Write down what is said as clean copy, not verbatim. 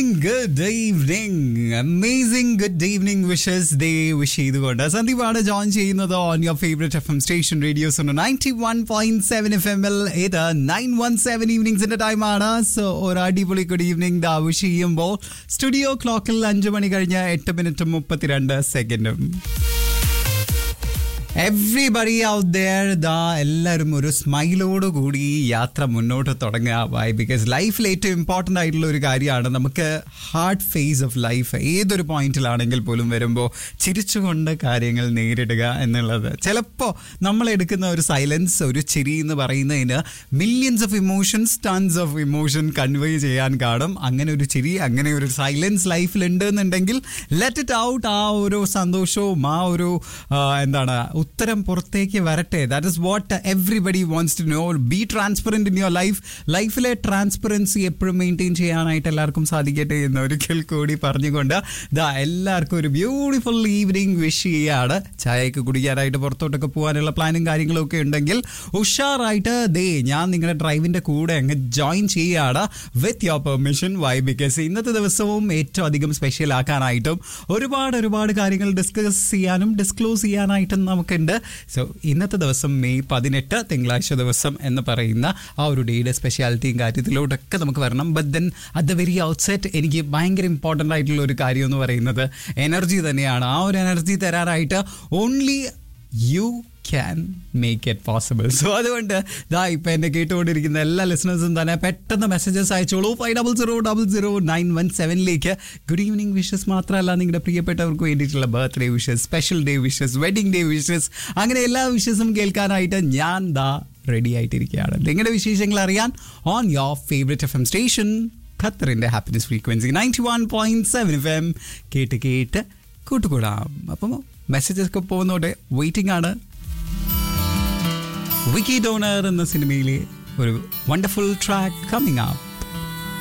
good evening. Amazing good evening wishes they wish ചെയ്തുകൊണ്ട് സന്ദീപാണ് join ചെയ്യുന്നത് on your favourite FM station radio zone 91.7 FM ൽ ഇത് 917 ഈവനിങ്സിന്റെ ടൈമാണ്. So ഒരു അടിപൊളി ഗുഡ് ഈവനിങ് ദാ വിഷ് ചെയ്യുമ്പോൾ സ്റ്റുഡിയോ ക്ലോക്കിൽ 5 മണി കഴിഞ്ഞ് 8 മിനിറ്റും 32 സെക്കൻഡും. എവ്രിബഡി ഔട്ട് ദെയർ ദാ എല്ലാവരും ഒരു സ്മൈലോട് കൂടി യാത്ര മുന്നോട്ട് തുടങ്ങുക. വൈ? ബിക്കോസ് ലൈഫിൽ ഏറ്റവും ഇമ്പോർട്ടൻ്റ് ആയിട്ടുള്ള ഒരു കാര്യമാണ് നമുക്ക് ഹാർഡ് ഫേസ് ഓഫ് ലൈഫ് ഏതൊരു പോയിന്റിലാണെങ്കിൽ പോലും വരുമ്പോൾ ചിരിച്ചുകൊണ്ട് കാര്യങ്ങൾ നേരിടുക എന്നുള്ളത്. ചിലപ്പോൾ നമ്മൾ എടുക്കുന്ന ഒരു സൈലൻസ്, ഒരു ചിരി എന്ന് പറയുന്നതിന് millions of emotions, tons of emotion convey ചെയ്യാൻ കാണും. അങ്ങനെ ഒരു ചിരി, അങ്ങനെ ഒരു സൈലൻസ് ലൈഫിൽ ഉണ്ടെന്നുണ്ടെങ്കിൽ ലെറ്റ് ഇറ്റ് ഔട്ട്. ആ ഒരു സന്തോഷവും ആ ഒരു എന്താണ് ഉത്തരം പുറത്തേക്ക് വരട്ടെ. That is what everybody wants to know. B transparent in your life. ലൈഫിലെ ട്രാൻസ്പെറൻസി എപ്പോഴും മെയിൻറ്റെയിൻ ചെയ്യാനായിട്ട് എല്ലാവർക്കും സാധിക്കട്ടെ എന്ന് ഒരിക്കൽ കൂടി പറഞ്ഞുകൊണ്ട് എല്ലാവർക്കും ഒരു ബ്യൂട്ടിഫുൾ ഈവനിങ് വിഷ് ചെയ്യാണ്. ചായയൊക്കെ കുടിക്കാനായിട്ട് പുറത്തോട്ടൊക്കെ പോകാനുള്ള പ്ലാനും കാര്യങ്ങളൊക്കെ ഉണ്ടെങ്കിൽ ഉഷാറായിട്ട് ഞാൻ നിങ്ങളുടെ ഡ്രൈവിൻ്റെ കൂടെ അങ്ങ് ജോയിൻ ചെയ്യുകയാണ് with your permission. Y? Because ഇന്നത്തെ ദിവസവും ഏറ്റവും അധികം സ്പെഷ്യൽ ആക്കാനായിട്ടും ഒരുപാട് കാര്യങ്ങൾ ഡിസ്കസ് ചെയ്യാനും ഡിസ്ക്ലോസ് ചെയ്യാനായിട്ടും നമുക്കുണ്ട്. സോ ഇന്നത്തെ ദിവസം മെയ് 18 തിങ്കളാഴ്ച ദിവസം എന്ന് പറയുന്ന ആ ഒരു ഡേയുടെ സ്പെഷ്യാലിറ്റിയും കാര്യത്തിലോട്ടൊക്കെ നമുക്ക് വരണം. But then at the very outset എനിക്ക് ഭയങ്കര ഇമ്പോർട്ടൻ്റ് ആയിട്ടുള്ള ഒരു കാര്യം എന്ന് പറയുന്നത് എനർജി തന്നെയാണ്. ആ ഒരു എനർജി തരാനായിട്ട് only you can make it possible. So അതുകൊണ്ട് ഇപ്പം എന്നെ കേട്ടുകൊണ്ടിരിക്കുന്ന എല്ലാ ലിസണേഴ്സും തന്നെ പെട്ടെന്ന് മെസ്സേജസ് അയച്ചോളൂ 50000917 ഗുഡ് ഈവനിങ് വിഷസ് മാത്രമല്ല, നിങ്ങളുടെ പ്രിയപ്പെട്ടവർക്ക് വേണ്ടിയിട്ടുള്ള birthday wishes, special day wishes, wedding day wishes, അങ്ങനെ എല്ലാ വിഷസും കേൾക്കാനായിട്ട് ഞാൻ റെഡി ആയിട്ടിരിക്കുകയാണ്. നിങ്ങളുടെ വിശേഷങ്ങൾ അറിയാൻ on your favourite FM station ഖത്തറിൻ്റെ happiness frequency 91.7 FM കേട്ട് കൂട്ടുകൂടാം. അപ്പം മെസ്സേജസ് ഒക്കെ പോകുന്നോടെ വെയിറ്റിംഗ് ആണ്. വിക്കി ഡോണർ എന്ന സിനിമയിലെ ഒരു വണ്ടർഫുൾ ട്രാക്ക് കമ്മിങ് അപ്പ്.